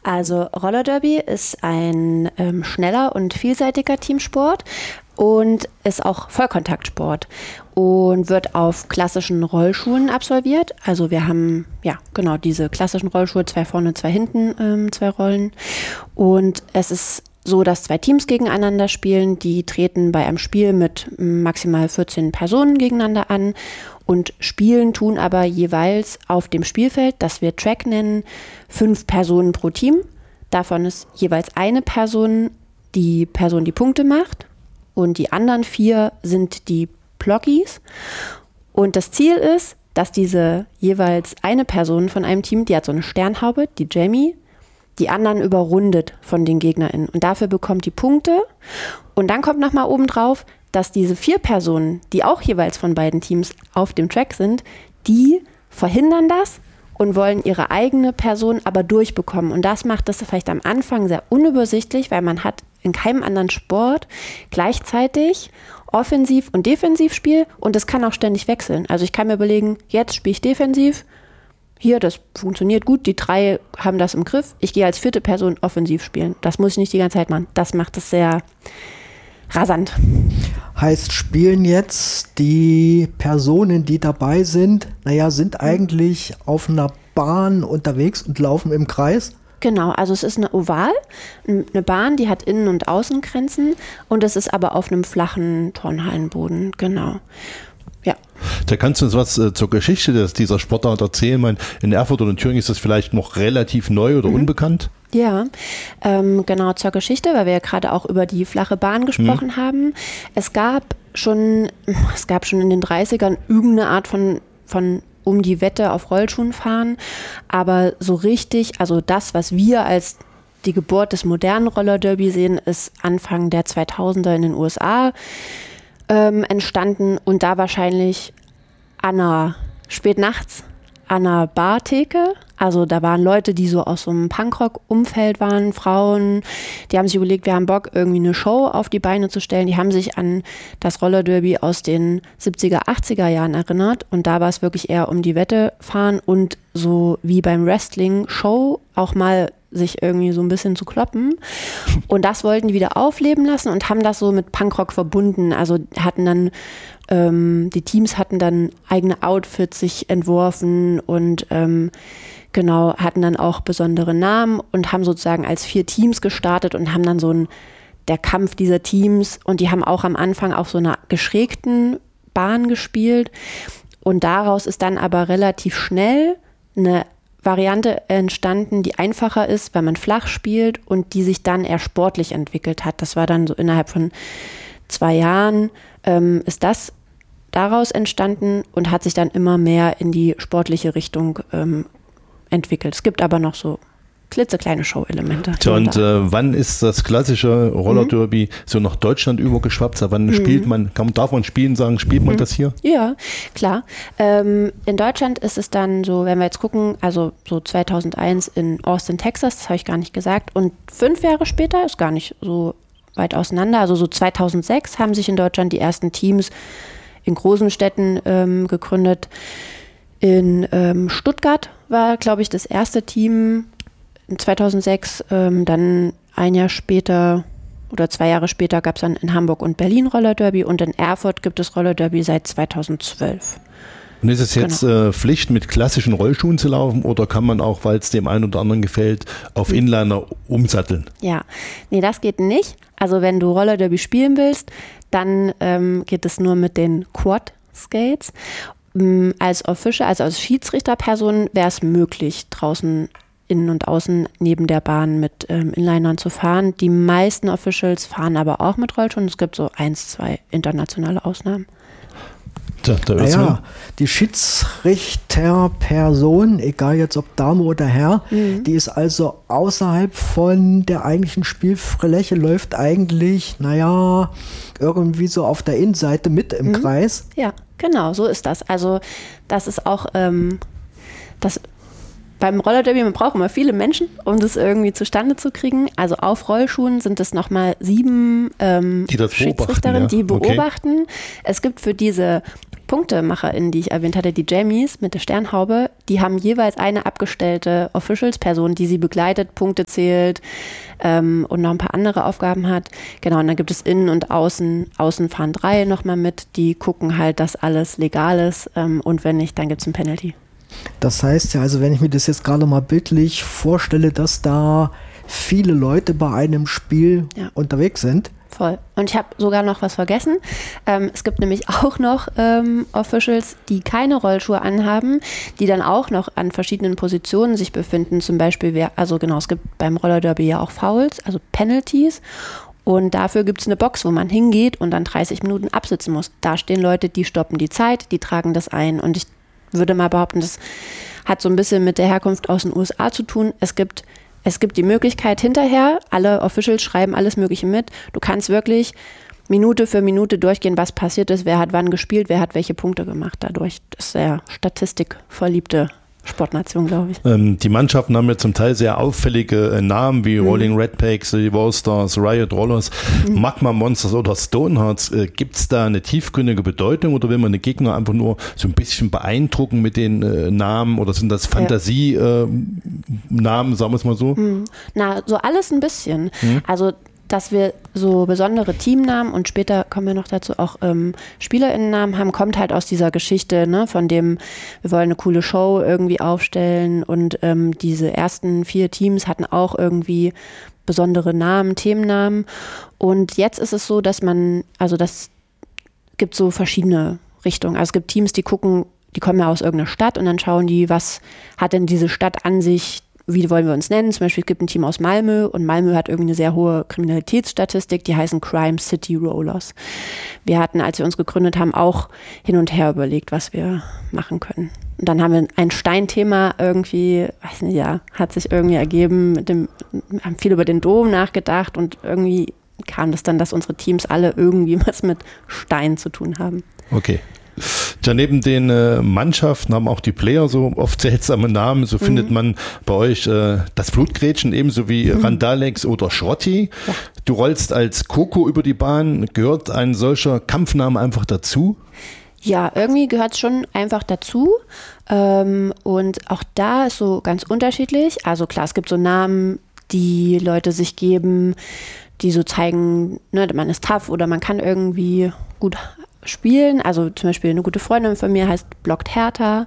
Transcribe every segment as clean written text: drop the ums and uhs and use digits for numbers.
Also Roller Derby ist ein schneller und vielseitiger Teamsport und ist auch Vollkontaktsport und wird auf klassischen Rollschuhen absolviert. Also wir haben diese klassischen Rollschuhe, 2 vorne, 2 hinten, 2 Rollen. Und es ist so, dass 2 Teams gegeneinander spielen. Die treten bei einem Spiel mit maximal 14 Personen gegeneinander an und spielen tun aber jeweils auf dem Spielfeld, das wir Track nennen, 5 Personen pro Team. Davon ist jeweils eine Person die Punkte macht und die anderen 4 sind die Blockies. Und das Ziel ist, dass diese jeweils eine Person von einem Team, die hat so eine Sternhaube, die Jamie, die anderen überrundet von den GegnerInnen. Und dafür bekommt die Punkte. Und dann kommt nochmal oben drauf, dass diese 4 Personen, die auch jeweils von beiden Teams auf dem Track sind, die verhindern das und wollen ihre eigene Person aber durchbekommen. Und das macht das vielleicht am Anfang sehr unübersichtlich, weil man hat in keinem anderen Sport gleichzeitig Offensiv- und Defensivspiel und das kann auch ständig wechseln. Also ich kann mir überlegen, jetzt spiele ich defensiv, hier, das funktioniert gut, die 3 haben das im Griff, ich gehe als 4. Person offensiv spielen. Das muss ich nicht die ganze Zeit machen. Das macht es sehr rasant. Heißt, spielen jetzt die Personen, die dabei sind, sind eigentlich auf einer Bahn unterwegs und laufen im Kreis? Genau, also es ist eine Oval, eine Bahn, die hat Innen- und Außengrenzen und es ist aber auf einem flachen Turnhallenboden, genau. Ja. Da kannst du uns was zur Geschichte dieser Sportart erzählen? In Erfurt oder in Thüringen ist das vielleicht noch relativ neu oder unbekannt? Ja, genau zur Geschichte, weil wir ja gerade auch über die flache Bahn gesprochen haben. Es gab schon in den 30ern irgendeine Art von um die Wette auf Rollschuhen fahren, aber so richtig, also das, was wir als die Geburt des modernen Roller-Derby sehen, ist Anfang der 2000er in den USA entstanden und da wahrscheinlich spät nachts an einer Bartheke. Also da waren Leute, die so aus so einem Punkrock-Umfeld waren, Frauen, die haben sich überlegt, wir haben Bock, irgendwie eine Show auf die Beine zu stellen. Die haben sich an das Roller-Derby aus den 70er, 80er Jahren erinnert und da war es wirklich eher um die Wette fahren und so wie beim Wrestling Show auch mal sich irgendwie so ein bisschen zu kloppen. Und das wollten die wieder aufleben lassen und haben das so mit Punkrock verbunden. Also hatten dann die Teams hatten dann eigene Outfits sich entworfen und hatten dann auch besondere Namen und haben sozusagen als 4 Teams gestartet und haben dann der Kampf dieser Teams und die haben auch am Anfang auf so einer geschrägten Bahn gespielt und daraus ist dann aber relativ schnell eine Variante entstanden, die einfacher ist, weil man flach spielt und die sich dann eher sportlich entwickelt hat. Das war dann so innerhalb von 2 Jahren ist das daraus entstanden und hat sich dann immer mehr in die sportliche Richtung entwickelt. Es gibt aber noch so klitzekleine Show-Elemente. Und wann ist das klassische Roller-Derby so nach Deutschland übergeschwappt? Wann spielt man, darf man spielen sagen, spielt man das hier? Ja, klar. In Deutschland ist es dann so, wenn wir jetzt gucken, also so 2001 in Austin, Texas, das habe ich gar nicht gesagt, und 5 Jahre später, ist gar nicht so weit auseinander, also so 2006 haben sich in Deutschland die ersten Teams in großen Städten gegründet. In Stuttgart war, glaube ich, das erste Team 2006, dann ein Jahr später oder 2 Jahre später gab es dann in Hamburg und Berlin Roller Derby und in Erfurt gibt es Roller Derby seit 2012. Und ist es jetzt Pflicht, mit klassischen Rollschuhen zu laufen oder kann man auch, weil es dem einen oder anderen gefällt, auf Inliner umsatteln? Ja, nee, das geht nicht. Also wenn du Roller Derby spielen willst, dann geht es nur mit den Quad Skates. Als Official, also als Schiedsrichterperson wäre es möglich, draußen innen und außen neben der Bahn mit Inlinern zu fahren. Die meisten Officials fahren aber auch mit Rollschuhen. Es gibt so 1, 2 internationale Ausnahmen. Die Schiedsrichterperson, egal jetzt ob Dame oder Herr, die ist also außerhalb von der eigentlichen Spielfläche, läuft eigentlich, irgendwie so auf der Innenseite mit im Kreis. Ja, genau, so ist das. Also das ist auch beim Roller-Derby, man braucht immer viele Menschen, um das irgendwie zustande zu kriegen. Also auf Rollschuhen sind es nochmal 7 Schiedsrichterinnen, die beobachten. Okay. Es gibt für diese PunktemacherInnen, die ich erwähnt hatte, die Jamies mit der Sternhaube, die haben jeweils eine abgestellte Officials-Person, die sie begleitet, Punkte zählt und noch ein paar andere Aufgaben hat. Genau, und dann gibt es Innen und Außen. Außen fahren 3 nochmal mit, die gucken halt, dass alles legal ist und wenn nicht, dann gibt es ein Penalty. Das heißt ja, also wenn ich mir das jetzt gerade mal bildlich vorstelle, dass da viele Leute bei einem Spiel unterwegs sind. Voll. Und ich habe sogar noch was vergessen. Es gibt nämlich auch noch Officials, die keine Rollschuhe anhaben, die dann auch noch an verschiedenen Positionen sich befinden. Zum Beispiel, es gibt beim Rollerderby ja auch Fouls, also Penalties. Und dafür gibt es eine Box, wo man hingeht und dann 30 Minuten absitzen muss. Da stehen Leute, die stoppen die Zeit, die tragen das ein. Und ich würde mal behaupten, das hat so ein bisschen mit der Herkunft aus den USA zu tun. Es gibt die Möglichkeit hinterher, alle Officials schreiben alles Mögliche mit. Du kannst wirklich Minute für Minute durchgehen, was passiert ist, wer hat wann gespielt, wer hat welche Punkte gemacht dadurch. Das ist sehr statistikverliebte Sportnation, glaube ich. Die Mannschaften haben ja zum Teil sehr auffällige Namen wie Rolling Redbacks, die Wallstars, Riot Rollers, Magma Monsters oder Stonehearts. Gibt es da eine tiefgründige Bedeutung oder will man den Gegner einfach nur so ein bisschen beeindrucken mit den Namen oder sind das Fantasie-Namen, sagen wir es mal so? Na, so alles ein bisschen. Also dass wir so besondere Teamnamen und später kommen wir noch dazu auch SpielerInnennamen haben, kommt halt aus dieser Geschichte, ne, von dem, wir wollen eine coole Show irgendwie aufstellen und diese ersten 4 Teams hatten auch irgendwie besondere Namen, Themennamen und jetzt ist es so, dass das gibt so verschiedene Richtungen. Also es gibt Teams, die kommen ja aus irgendeiner Stadt und dann schauen die, was hat denn diese Stadt an sich, wie wollen wir uns nennen? Zum Beispiel, es gibt ein Team aus Malmö und Malmö hat irgendwie eine sehr hohe Kriminalitätsstatistik, die heißen Crime City Rollers. Wir hatten, als wir uns gegründet haben, auch hin und her überlegt, was wir machen können. Und dann haben wir ein Steinthema irgendwie, weiß nicht, hat sich irgendwie ergeben, haben viel über den Dom nachgedacht und irgendwie kam das dann, dass unsere Teams alle irgendwie was mit Stein zu tun haben. Okay. Ja, neben den Mannschaften haben auch die Player so oft seltsame Namen. So findet man bei euch das Blutgrätschen ebenso wie Randalex oder Schrotti. Ja. Du rollst als Coco über die Bahn. Gehört ein solcher Kampfname einfach dazu? Ja, irgendwie gehört es schon einfach dazu. Und auch da ist so ganz unterschiedlich. Also klar, es gibt so Namen, die Leute sich geben, die so zeigen, ne, man ist tough oder man kann irgendwie gut spielen. Also zum Beispiel eine gute Freundin von mir heißt Blockt Hertha.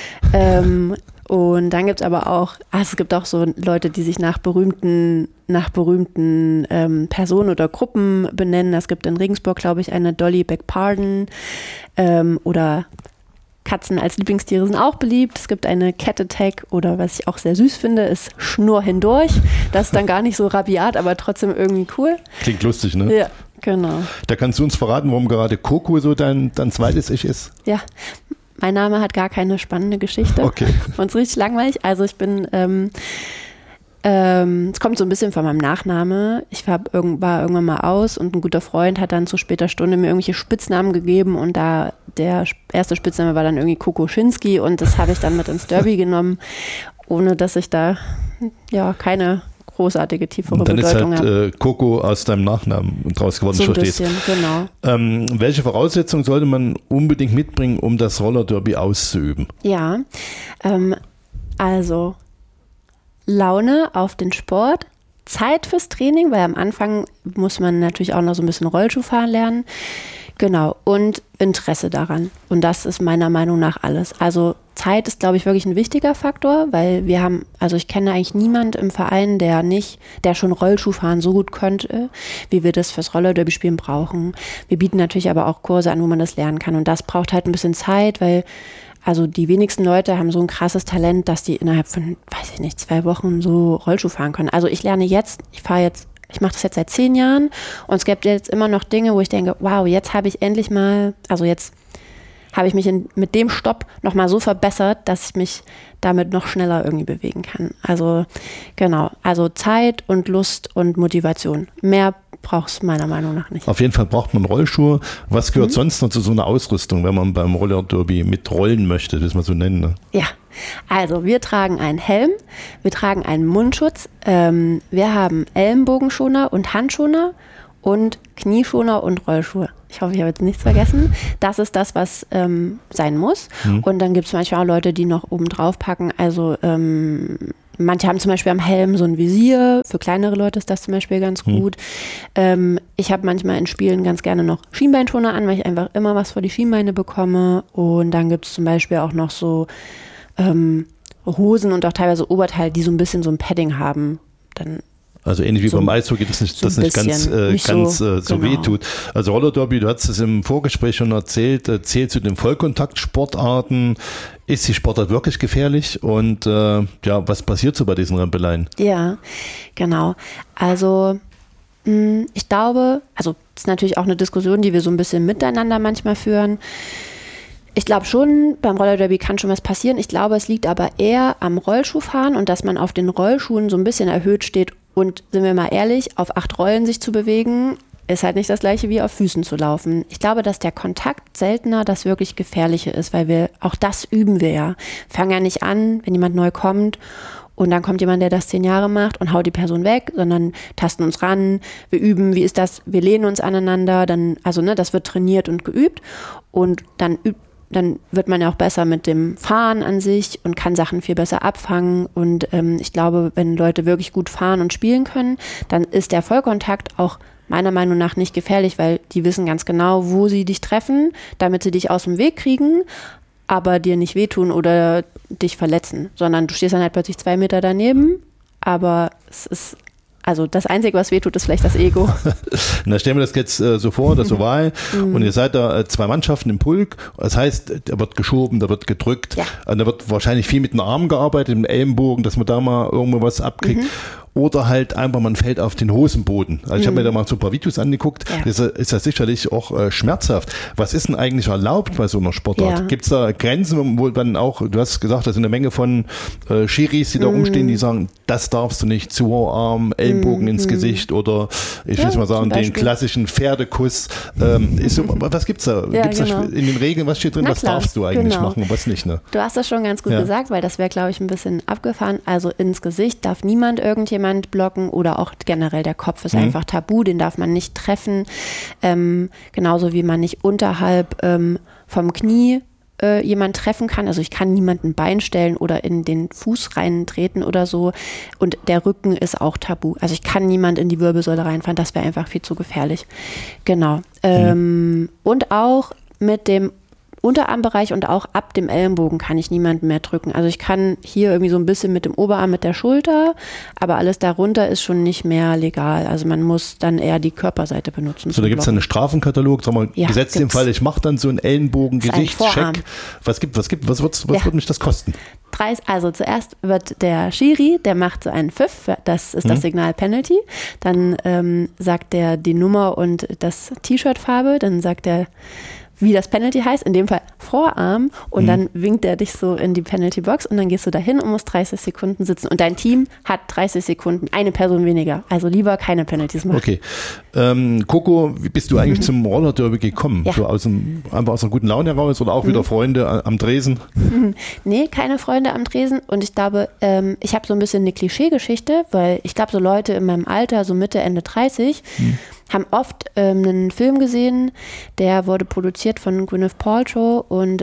Und dann gibt es aber auch, es gibt auch so Leute, die sich nach berühmten Personen oder Gruppen benennen. Es gibt in Regensburg, glaube ich, eine Dolly Beck-Pardon oder Katzen als Lieblingstiere sind auch beliebt. Es gibt eine Cat Attack oder was ich auch sehr süß finde, ist Schnurr hindurch. Das ist dann gar nicht so rabiat, aber trotzdem irgendwie cool. Klingt lustig, ne? Ja, genau. Da kannst du uns verraten, warum gerade Coco so dein zweites Ich ist? Ja, mein Name hat gar keine spannende Geschichte. Okay. Und es ist richtig langweilig. Also ich bin, es kommt so ein bisschen von meinem Nachname. Ich war irgendwann mal aus und ein guter Freund hat dann zu später Stunde mir irgendwelche Spitznamen gegeben und da der erste Spitzname war dann irgendwie Kokoschinski und das habe ich dann mit ins Derby genommen, ohne dass ich da keine großartige, tiefere Bedeutung habe. Dann ist halt Coco aus deinem Nachnamen draus geworden, so ein bisschen, genau. Welche Voraussetzungen sollte man unbedingt mitbringen, um das Roller-Derby auszuüben? Ja, also Laune auf den Sport, Zeit fürs Training, weil am Anfang muss man natürlich auch noch so ein bisschen Rollschuhfahren lernen. Genau, und Interesse daran. Und das ist meiner Meinung nach alles. Also Zeit ist, glaube ich, wirklich ein wichtiger Faktor, weil ich kenne eigentlich niemanden im Verein, der schon Rollschuhfahren so gut könnte, wie wir das fürs Roller-Derby-Spielen brauchen. Wir bieten natürlich aber auch Kurse an, wo man das lernen kann. Und das braucht halt ein bisschen Zeit, weil die wenigsten Leute haben so ein krasses Talent, dass die innerhalb von, 2 Wochen so Rollschuh fahren können. Also ich mache das jetzt seit 10 Jahren und es gibt jetzt immer noch Dinge, wo ich denke, wow, jetzt habe ich endlich mal, jetzt habe ich mich mit dem Stopp nochmal so verbessert, dass ich mich damit noch schneller irgendwie bewegen kann. Also genau, Zeit und Lust und Motivation. Mehr brauchst du meiner Meinung nach nicht. Auf jeden Fall braucht man Rollschuhe. Was gehört sonst noch zu so einer Ausrüstung, wenn man beim Roller-Derby mitrollen möchte, das man so nennen? Ne? Ja, also wir tragen einen Helm, wir tragen einen Mundschutz, wir haben Ellenbogenschoner und Handschoner und Knieschoner und Rollschuhe. ich hoffe, ich habe jetzt nichts vergessen. Das ist das, was sein muss. Und dann gibt es manchmal auch Leute, die noch oben drauf packen. Also manche haben zum Beispiel am Helm so ein Visier. Für kleinere Leute ist das zum Beispiel ganz gut. Ich habe manchmal in Spielen ganz gerne noch Schienbeinschoner an, weil ich einfach immer was vor die Schienbeine bekomme. Und dann gibt es zum Beispiel auch noch so Hosen und auch teilweise Oberteile, die so ein bisschen so ein Padding haben. Dann also ähnlich wie so beim Eishockey, das nicht ganz so weh tut. Also Roller Derby, du hast es im Vorgespräch schon erzählt, zählt zu den Vollkontaktsportarten. Ist die Sportart wirklich gefährlich? Und was passiert so bei diesen Rempeleien? Ja, genau. Also ich glaube, das ist natürlich auch eine Diskussion, die wir so ein bisschen miteinander manchmal führen. Ich glaube schon, beim Rollerderby kann schon was passieren. Ich glaube, es liegt aber eher am Rollschuhfahren und dass man auf den Rollschuhen so ein bisschen erhöht steht. Und sind wir mal ehrlich, auf 8 Rollen sich zu bewegen, ist halt nicht das Gleiche wie auf Füßen zu laufen. Ich glaube, dass der Kontakt seltener das wirklich Gefährliche ist, weil auch das üben wir ja. Fangen ja nicht an, wenn jemand neu kommt und dann kommt jemand, der das 10 Jahre macht und haut die Person weg, sondern tasten uns ran, wir üben, wie ist das, wir lehnen uns aneinander, das wird trainiert und geübt und dann wird man ja auch besser mit dem Fahren an sich und kann Sachen viel besser abfangen. Und ich glaube, wenn Leute wirklich gut fahren und spielen können, dann ist der Vollkontakt auch meiner Meinung nach nicht gefährlich, weil die wissen ganz genau, wo sie dich treffen, damit sie dich aus dem Weg kriegen, aber dir nicht wehtun oder dich verletzen, sondern du stehst dann halt plötzlich 2 Meter daneben, aber es ist... Also das Einzige, was wehtut, ist vielleicht das Ego. Na, stellen wir das jetzt so vor, das Oval, und ihr seid da 2 Mannschaften im Pulk. Das heißt, da wird geschoben, da wird gedrückt, da wird wahrscheinlich viel mit den Armen gearbeitet, mit dem Ellenbogen, dass man da mal irgendwo was abkriegt. Oder halt einfach, man fällt auf den Hosenboden. Also ich habe mir da mal so ein paar Videos angeguckt. Ja. Das ist ja sicherlich auch schmerzhaft. Was ist denn eigentlich erlaubt bei so einer Sportart? Ja. Gibt es da Grenzen, wo dann auch, du hast gesagt, da sind eine Menge von Schiris, die da rumstehen, die sagen, das darfst du nicht, zu hoher Arm, Ellenbogen ins Gesicht oder ich will mal sagen, den klassischen Pferdekuss. Was gibt's da? Ja, gibt's da in den Regeln, was steht drin, was darfst du eigentlich machen und was nicht? Ne? Du hast das schon ganz gut gesagt, weil das wäre, glaube ich, ein bisschen abgefahren. Also ins Gesicht darf niemand irgendjemand blocken oder auch generell der Kopf ist einfach tabu, den darf man nicht treffen. Genauso wie man nicht unterhalb vom Knie jemand treffen kann. Also ich kann niemanden ein Bein stellen oder in den Fuß reintreten oder so. Und der Rücken ist auch tabu. Also ich kann niemand in die Wirbelsäule reinfahren. Das wäre einfach viel zu gefährlich. Genau. Und auch mit dem Unterarmbereich und auch ab dem Ellenbogen kann ich niemanden mehr drücken. Also ich kann hier irgendwie so ein bisschen mit dem Oberarm, mit der Schulter, aber alles darunter ist schon nicht mehr legal. Also man muss dann eher die Körperseite benutzen. So, da gibt es einen Strafenkatalog, sagen wir, ja, gesetzt im Fall, ich mache dann so einen Ellenbogen-Gesichtscheck. Was wird mich das kosten? Also zuerst wird der Schiri, der macht so einen Pfiff, das ist das Signal Penalty. Dann sagt der die Nummer und das T-Shirt-Farbe, dann sagt er, wie das Penalty heißt, in dem Fall Vorarm und dann winkt er dich so in die Penalty-Box und dann gehst du dahin und musst 30 Sekunden sitzen und dein Team hat 30 Sekunden, eine Person weniger, also lieber keine Penalties machen. Okay. Coco, wie bist du eigentlich zum Roller-Derby gekommen? Ja. So einfach aus einer guten Laune heraus oder auch wieder Freunde am Tresen? Nee, keine Freunde am Tresen und ich glaube, ich habe so ein bisschen eine Klischee-Geschichte, weil ich glaube, so Leute in meinem Alter, so Mitte, Ende 30, haben oft einen Film gesehen, der wurde produziert von Gwyneth Paltrow und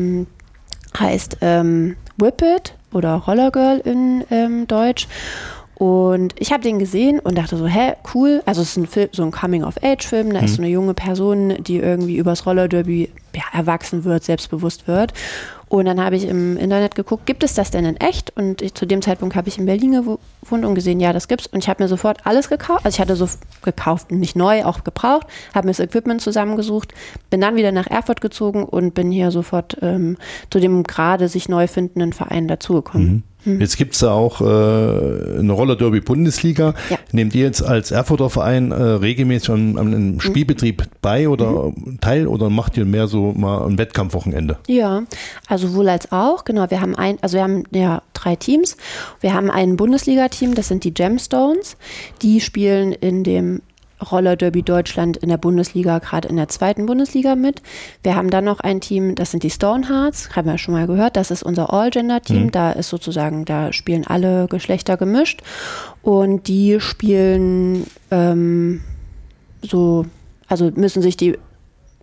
heißt Whip It oder Roller Girl in Deutsch. Und ich habe den gesehen und dachte so, cool. Also es ist ein Film, so ein Coming-of-Age-Film. Da ist so eine junge Person, die irgendwie übers Rollerderby erwachsen wird, selbstbewusst wird. Und dann habe ich im Internet geguckt, gibt es das denn in echt? Und zu dem Zeitpunkt habe ich in Berlin gewohnt und gesehen, ja, das gibt's. Und ich habe mir sofort alles gekauft. Also ich hatte so gekauft, nicht neu, auch gebraucht. Habe mir das Equipment zusammengesucht, bin dann wieder nach Erfurt gezogen und bin hier sofort zu dem gerade sich neu findenden Verein dazugekommen. Jetzt gibt es ja auch eine Roller-Derby-Bundesliga. Ja. Nehmt ihr jetzt als Erfurter Verein regelmäßig an einem Spielbetrieb bei oder teil oder macht ihr mehr so mal ein Wettkampfwochenende? Ja, also sowohl als auch. Genau, wir haben 3 Teams. Wir haben ein Bundesliga-Team, das sind die Gemstones. Die spielen in dem Roller Derby Deutschland in der Bundesliga, gerade in der 2. Bundesliga mit. Wir haben dann noch ein Team, das sind die Stonehearts, haben wir ja schon mal gehört, das ist unser All-Gender-Team, da ist sozusagen, da spielen alle Geschlechter gemischt und die spielen also müssen sich die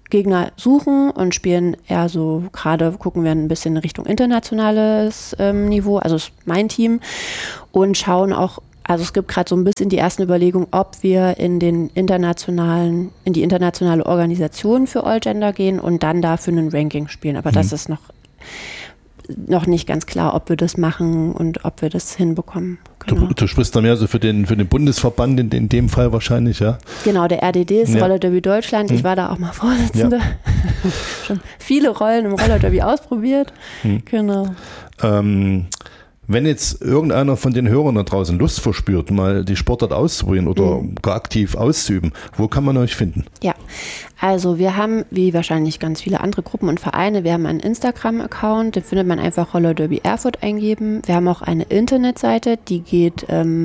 Gegner suchen und spielen eher so, gerade gucken wir ein bisschen Richtung internationales Niveau, also ist mein Team, und schauen auch, also es gibt gerade so ein bisschen die ersten Überlegungen, ob wir in die internationale Organisation für All Gender gehen und dann dafür ein Ranking spielen. Aber das ist noch nicht ganz klar, ob wir das machen und ob wir das hinbekommen. Genau. Du sprichst da mehr so für den Bundesverband in dem Fall wahrscheinlich, ja? Genau, der RDD ist Roller Derby Deutschland. Ich war da auch mal Vorsitzende. Ja. Schon viele Rollen im Roller Derby ausprobiert. Genau. Wenn jetzt irgendeiner von den Hörern da draußen Lust verspürt, mal die Sportart auszuprobieren oder gar aktiv auszuüben, wo kann man euch finden? Ja, also wir haben, wie wahrscheinlich ganz viele andere Gruppen und Vereine, wir haben einen Instagram-Account, den findet man einfach Roller Derby Erfurt eingeben. Wir haben auch eine Internetseite, die geht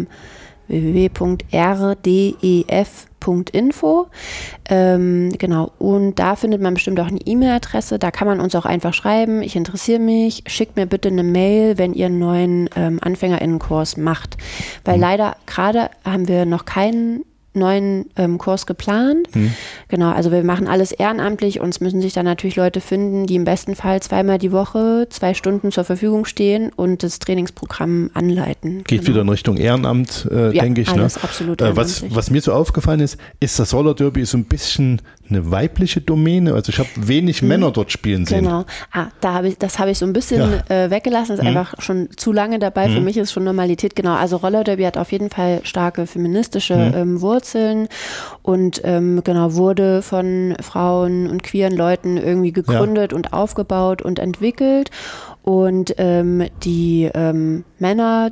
www.rdef.info. Genau, und da findet man bestimmt auch eine E-Mail-Adresse, da kann man uns auch einfach schreiben, ich interessiere mich, schickt mir bitte eine Mail, wenn ihr einen neuen AnfängerInnenkurs macht, weil leider gerade haben wir noch keinen neuen Kurs geplant. Genau, also wir machen alles ehrenamtlich und es müssen sich dann natürlich Leute finden, die im besten Fall 2-mal die Woche 2 Stunden zur Verfügung stehen und das Trainingsprogramm anleiten. Geht wieder in Richtung Ehrenamt, denke ich. Alles absolut was mir so aufgefallen ist das Roller Derby so ein bisschen eine weibliche Domäne. Also ich habe wenig Männer dort spielen sehen. Genau. Das habe ich so ein bisschen weggelassen. Das ist einfach schon zu lange dabei. Für mich ist schon Normalität. Genau. Also Roller Derby hat auf jeden Fall starke feministische Wurzeln und genau wurde von Frauen und queeren Leuten irgendwie gegründet und aufgebaut und entwickelt. Und die Männer,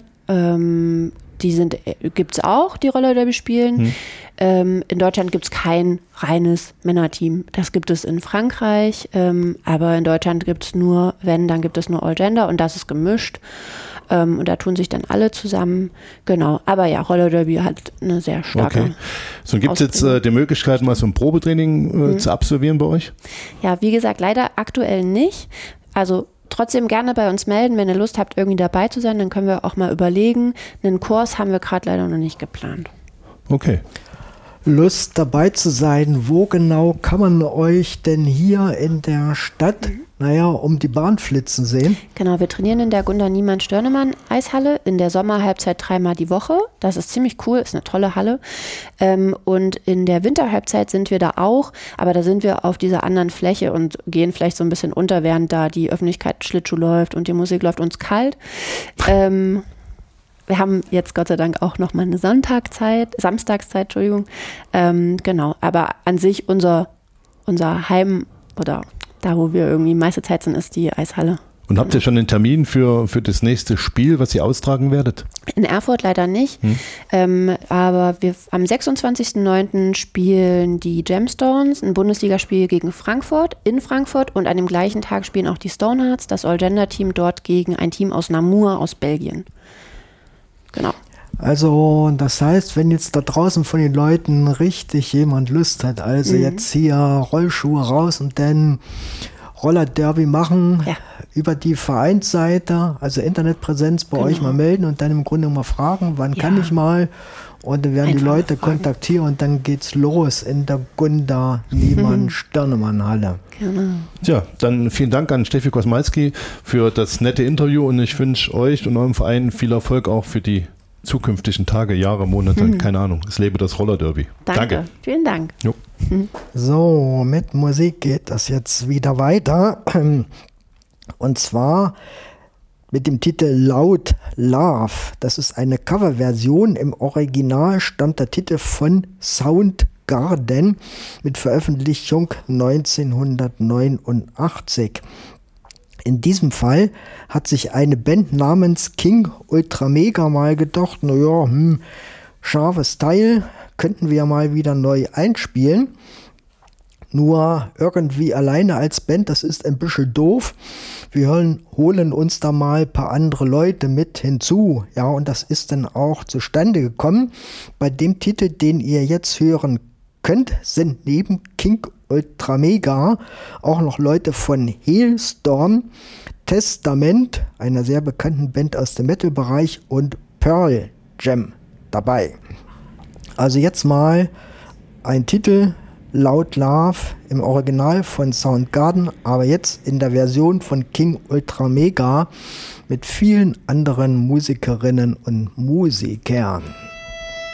gibt es auch, die Roller Derby spielen. In Deutschland gibt es kein reines Männerteam. Das gibt es in Frankreich, aber in Deutschland gibt es nur, dann gibt es nur All Gender und das ist gemischt. Und da tun sich dann alle zusammen. Genau, aber ja, Roller Derby hat eine sehr starke. Okay. So, gibt es jetzt die Möglichkeit, mal so ein Probetraining zu absolvieren bei euch? Ja, wie gesagt, leider aktuell nicht. Also trotzdem gerne bei uns melden, wenn ihr Lust habt, irgendwie dabei zu sein, dann können wir auch mal überlegen. Einen Kurs haben wir gerade leider noch nicht geplant. Okay. Lust dabei zu sein, wo genau kann man euch denn hier in der Stadt, um die Bahn flitzen sehen? Genau, wir trainieren in der Gunda-Niemann-Störnemann-Eishalle in der Sommerhalbzeit 3-mal die Woche. Das ist ziemlich cool, ist eine tolle Halle. Und in der Winterhalbzeit sind wir da auch, aber da sind wir auf dieser anderen Fläche und gehen vielleicht so ein bisschen unter, während da die Öffentlichkeit Schlittschuh läuft und die Musik läuft uns kalt. Wir haben jetzt Gott sei Dank auch nochmal eine Samstagszeit, genau, aber an sich unser Heim oder da, wo wir irgendwie meiste Zeit sind, ist die Eishalle. Und habt ihr schon einen Termin für das nächste Spiel, was ihr austragen werdet? In Erfurt leider nicht, aber wir am 26.09. spielen die Gemstones ein Bundesligaspiel gegen Frankfurt in Frankfurt und an dem gleichen Tag spielen auch die Stonehearts, das All-Gender-Team, dort gegen ein Team aus Namur aus Belgien. Genau. Also das heißt, wenn jetzt da draußen von den Leuten richtig jemand Lust hat, also jetzt hier Rollschuhe raus und dann Roller Derby machen, über die Vereinsseite, also Internetpräsenz bei euch mal melden und dann im Grunde mal fragen, wann kann ich mal, und dann werden die Leute kontaktieren und dann geht's los in der Gunda-Niemann-Störnemann-Halle. Genau. Tja, dann vielen Dank an Steffi Kosmalski für das nette Interview und ich wünsche euch und eurem Verein viel Erfolg auch für die zukünftigen Tage, Jahre, Monate, keine Ahnung. Es lebe das Roller Derby. Danke. Vielen Dank. Jo. So, mit Musik geht das jetzt wieder weiter. Und zwar mit dem Titel Loud Love. Das ist eine Coverversion. Im Original stammt der Titel von Soundgarden mit Veröffentlichung 1989. In diesem Fall hat sich eine Band namens King Ultra Mega mal gedacht, scharfes Teil, könnten wir mal wieder neu einspielen. Nur irgendwie alleine als Band, das ist ein bisschen doof. Wir holen uns da mal ein paar andere Leute mit hinzu. Ja, und das ist dann auch zustande gekommen. Bei dem Titel, den ihr jetzt hören könnt, sind neben King Ultra Mega auch noch Leute von Hailstorm, Testament, einer sehr bekannten Band aus dem Metal-Bereich, und Pearl Jam dabei. Also jetzt mal ein Titel, Loud Love im Original von Soundgarden, aber jetzt in der Version von King Ultra Mega mit vielen anderen Musikerinnen und Musikern.